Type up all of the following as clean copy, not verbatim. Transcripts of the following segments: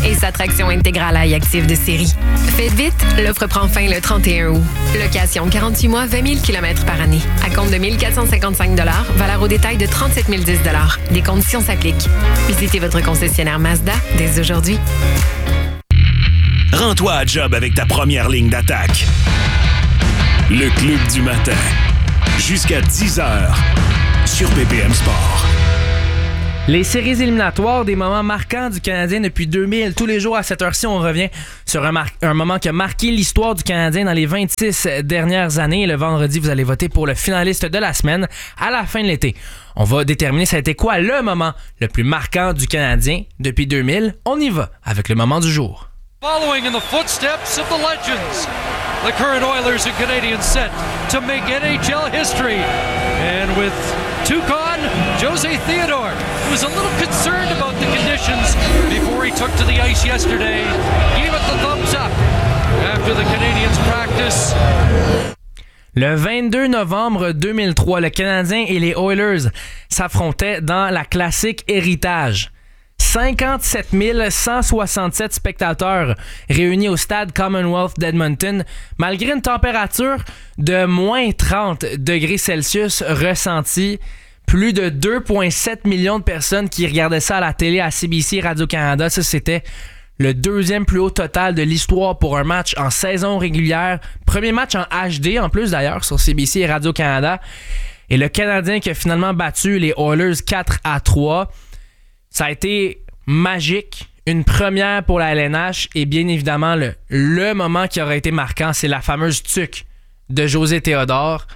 et sa traction intégrale à active de série. Faites vite, l'offre prend fin le 31 août. Location 48 mois, 20 000 km par année. À compte de 1 455 $, valeur au détail de 37 010 $. Des conditions s'appliquent. Visitez votre concessionnaire Mazda dès aujourd'hui. Rends-toi à job avec ta première ligne d'attaque. Le Club du matin. Jusqu'à 10h sur BPM Sport. Les séries éliminatoires, des moments marquants du Canadien depuis 2000. Tous les jours à cette heure-ci, on revient sur un moment qui a marqué l'histoire du Canadien dans les 26 dernières années. Le vendredi, vous allez voter pour le finaliste de la semaine à la fin de l'été. On va déterminer ça a été quoi le moment le plus marquant du Canadien depuis 2000. On y va avec le moment du jour. Following in the footsteps of the legends, the current Oilers and Canadiens set to make NHL history. And with Toucan, Jose Theodore, who was a little concerned about the conditions before he took to the ice yesterday, gave it the thumbs up after the Canadiens practice. Le 22 novembre 2003, le Canadien et les Oilers s'affrontaient dans la classique Héritage. 57 167 spectateurs réunis au stade Commonwealth d'Edmonton, malgré une température de moins 30 degrés Celsius ressentie. Plus de 2,7 millions de personnes qui regardaient ça à la télé à CBC Radio-Canada. Ça, c'était le deuxième plus haut total de l'histoire pour un match en saison régulière. Premier match en HD en plus d'ailleurs sur CBC et Radio-Canada. Et le Canadien qui a finalement battu les Oilers 4-3. Ça a été magique, une première pour la LNH et bien évidemment le moment qui aurait été marquant, c'est la fameuse tuque de José Theodore.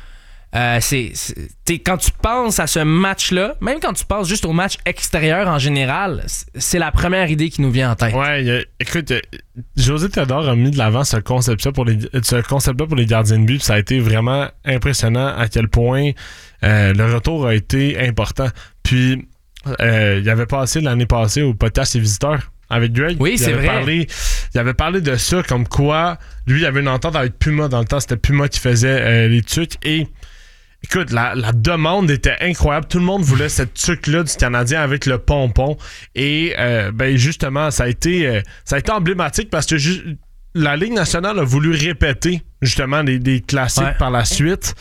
Quand tu penses à ce match-là, même quand tu penses juste au match extérieur en général, c'est la première idée qui nous vient en tête. Ouais, écoute, José Theodore a mis de l'avant ce concept-là pour les gardiens de but, puis ça a été vraiment impressionnant à quel point le retour a été important. Puis il avait passé l'année passée au podcast Les Visiteurs avec Greg. Oui, c'est vrai. Il avait parlé de ça, comme quoi lui, il avait une entente avec Puma dans le temps. C'était Puma qui faisait les tuques. Et écoute, la demande était incroyable. Tout le monde voulait cette tuque-là du Canadien avec le pompon. Et justement, ça a été emblématique parce que la Ligue nationale a voulu répéter justement les classiques par la suite.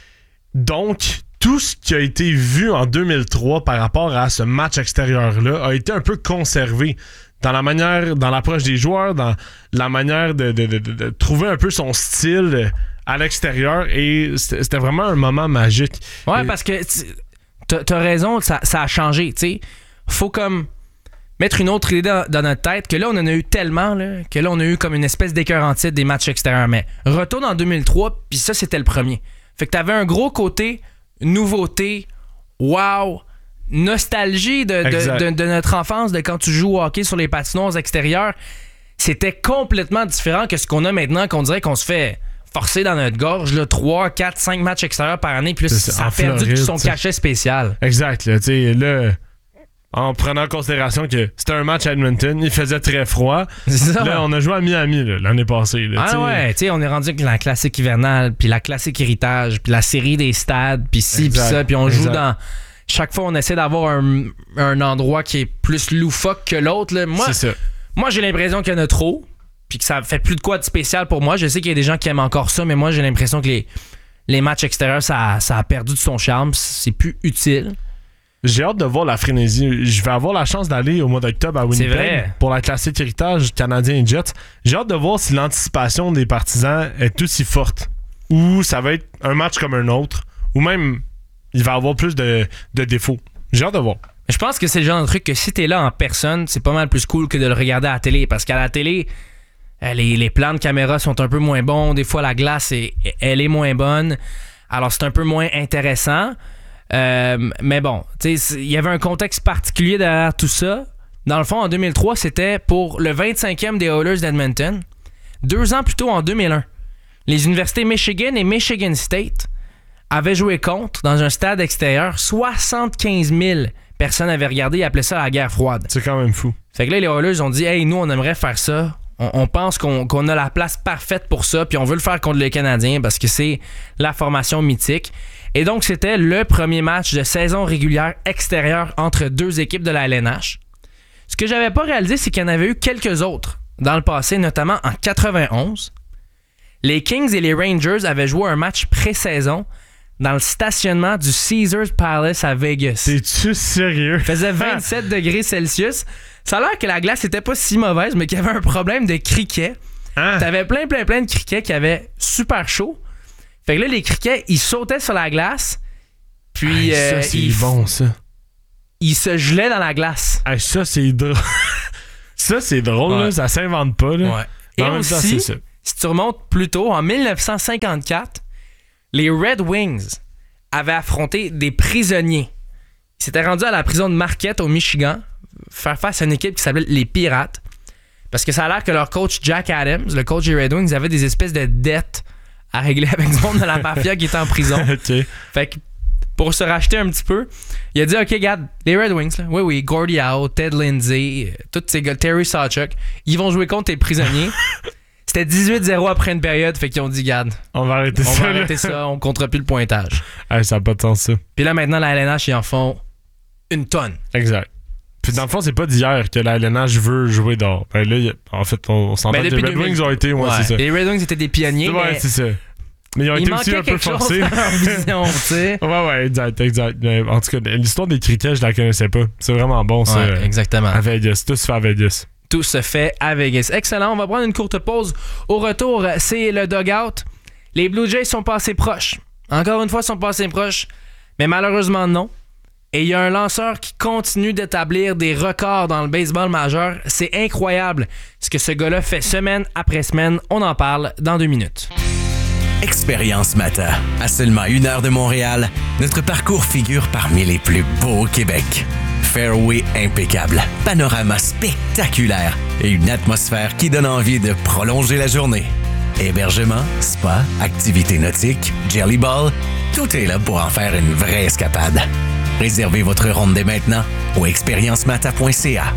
Donc, tout ce qui a été vu en 2003 par rapport à ce match extérieur-là a été un peu conservé dans la manière, dans l'approche des joueurs, dans la manière de trouver un peu son style à l'extérieur, et c'était vraiment un moment magique. Ouais, parce que t'as raison, ça a changé, tu sais. Faut comme mettre une autre idée dans notre tête, que là, on en a eu tellement, là, que là, on a eu comme une espèce d'écœur en titre des matchs extérieurs. Mais retourne en 2003, puis ça, c'était le premier. Fait que t'avais un gros côté nouveauté, wow, nostalgie de notre enfance, de quand tu joues au hockey sur les patinoires extérieures. C'était complètement différent que ce qu'on a maintenant, qu'on dirait qu'on se fait forcer dans notre gorge, là, 3, 4, 5 matchs extérieurs par année, puis là, ça a perdu tout son cachet spécial. Exact, là, tu sais, là, en prenant en considération que c'était un match à Edmonton, il faisait très froid. Là, on a joué à Miami l'année passée. Là, ouais, tu sais, on est rendu avec la classique hivernale, puis la classique héritage, puis la série des stades, puis ci, puis ça, puis on joue dans... Chaque fois, on essaie d'avoir un endroit qui est plus loufoque que l'autre. Là. Moi, j'ai l'impression qu'il y en a trop, puis que ça fait plus de quoi de spécial pour moi. Je sais qu'il y a des gens qui aiment encore ça, mais moi, j'ai l'impression que les matchs extérieurs, ça a perdu de son charme. C'est plus utile. J'ai hâte de voir la frénésie. Je vais avoir la chance d'aller au mois d'octobre à Winnipeg pour la classique héritage Canadien et Jets. J'ai hâte de voir si l'anticipation des partisans est aussi forte, ou ça va être un match comme un autre, ou même il va avoir plus de défauts. J'ai hâte de voir. Je pense que c'est le genre de truc que si t'es là en personne, c'est pas mal plus cool que de le regarder à la télé, parce qu'à la télé, les plans de caméra sont un peu moins bons. Des fois, la glace, elle est moins bonne. Alors, c'est un peu moins intéressant. Mais bon, il y avait un contexte particulier derrière tout ça. Dans le fond, en 2003, c'était pour le 25e des Oilers d'Edmonton. 2 ans plus tôt, en 2001, les universités Michigan et Michigan State avaient joué contre dans un stade extérieur. 75 000 personnes avaient regardé et appelaient ça la guerre froide. C'est quand même fou. Fait que là, les Oilers ont dit « Hey, nous, on aimerait faire ça. On pense qu'on a la place parfaite pour ça, puis on veut le faire contre les Canadiens parce que c'est la formation mythique. » Et donc, c'était le premier match de saison régulière extérieure entre deux équipes de la LNH. Ce que j'avais pas réalisé, c'est qu'il y en avait eu quelques autres dans le passé, notamment en 91. Les Kings et les Rangers avaient joué un match pré-saison dans le stationnement du Caesars Palace à Vegas. T'es-tu sérieux? Il faisait 27 degrés Celsius. Ça a l'air que la glace était pas si mauvaise, mais qu'il y avait un problème de criquets. Hein? T'avais plein de criquets qui avaient super chaud. Fait que là, les criquets, ils sautaient sur la glace. Puis, ça, c'est bon, ça. Ils se gelaient dans la glace. Hey, ça, c'est drôle. Ça, c'est drôle, Ouais. là. Ça s'invente pas, là. Ouais. Mais Et en même temps, aussi, c'est ça. si tu remontes plus tôt, en 1954, les Red Wings avaient affronté des prisonniers. Ils s'étaient rendus à la prison de Marquette, au Michigan, faire face à une équipe qui s'appelait les Pirates. Parce que ça a l'air que leur coach Jack Adams, le coach des Red Wings, avait des espèces de dettes à régler avec du monde de la mafia qui était en prison. OK. Fait que pour se racheter un petit peu, il a dit, OK, regarde, les Red Wings, là, oui, Gordie Howe, Ted Lindsay, tous ces gars, Terry Sawchuk, ils vont jouer contre tes prisonniers. C'était 18-0 après une période, fait qu'ils ont dit, regarde, On va arrêter on ça. va arrêter ça, on comptera plus le pointage. Hey, ça n'a pas de sens, ça. Puis là, maintenant, la LNH, ils en font une tonne. Exact. Puis dans le fond, c'est pas d'hier que la LNH veut jouer dehors. Ben là, en fait, on s'entend que les depuis Red Wings ont été, ouais, c'est ça. Les Red Wings étaient des pionniers, Ouais, mais c'est ça. Mais ils ont il été aussi manquait un peu quelque chose forcés. dans leur vision, tu sais. Ouais, exact. Mais en tout cas, l'histoire des criquets, je la connaissais pas. C'est vraiment bon, ça. Ouais, exactement. À Vegas. Tout se fait à Vegas. Tout se fait à Vegas. Excellent. On va prendre une courte pause. Au retour, c'est le dugout. Les Blue Jays sont passés proches. Encore une fois, ils sont passés proches. Mais malheureusement, non. Et il y a un lanceur qui continue d'établir des records dans le baseball majeur. C'est incroyable ce que ce gars-là fait semaine après semaine. On en parle dans 2 minutes. Expérience Mata. À seulement 1 heure de Montréal, notre parcours figure parmi les plus beaux au Québec. Fairway impeccable, panorama spectaculaire et une atmosphère qui donne envie de prolonger la journée. Hébergement, spa, activités nautiques, jelly ball, tout est là pour en faire une vraie escapade. Réservez votre ronde dès maintenant au expériencemata.ca.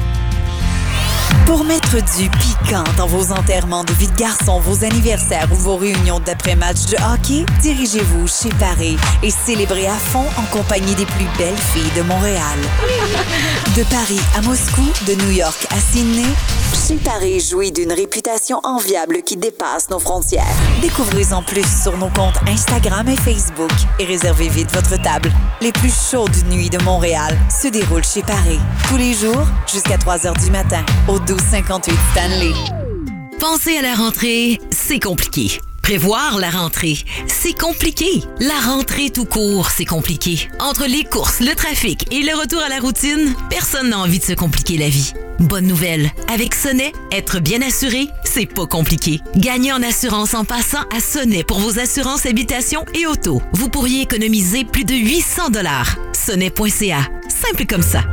Pour mettre du piquant dans vos enterrements de vie de garçon, vos anniversaires ou vos réunions d'après-match de hockey, dirigez-vous chez Paris et célébrez à fond en compagnie des plus belles filles de Montréal. De Paris à Moscou, de New York à Sydney, chez Paris jouit d'une réputation enviable qui dépasse nos frontières. Découvrez-en plus sur nos comptes Instagram et Facebook et réservez vite votre table. Les plus chaudes nuits de Montréal se déroulent chez Paris. Tous les jours, jusqu'à 3h du matin, au 1258 Stanley. Penser à la rentrée, c'est compliqué. Prévoir la rentrée, c'est compliqué. La rentrée tout court, c'est compliqué. Entre les courses, le trafic et le retour à la routine, personne n'a envie de se compliquer la vie. Bonne nouvelle, avec Sonnet, être bien assuré, c'est pas compliqué. Gagnez en assurance en passant à Sonnet pour vos assurances habitation et auto. Vous pourriez économiser plus de 800 $. Sonnet.ca, simple comme ça.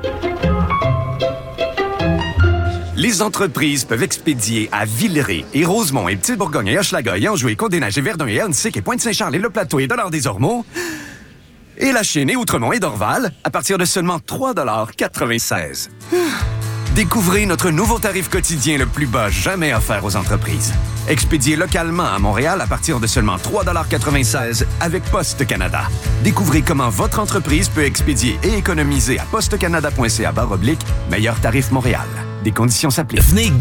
Les entreprises peuvent expédier à Villeray et Rosemont et Petit-Bourgogne et Hochelaga et Anjou et Côte-des-Neiges et Verdun et Huntsic et Pointe-Saint-Charles et Le Plateau et Dollard-des-Ormeaux et La Chine et Outremont et Dorval à partir de seulement 3,96 $. Découvrez notre nouveau tarif quotidien le plus bas jamais offert aux entreprises. Expédié localement à Montréal à partir de seulement 3,96 $ avec Poste Canada. Découvrez comment votre entreprise peut expédier et économiser à postecanada.ca/meilleur tarif Montréal. Des conditions s'appliquent. Venez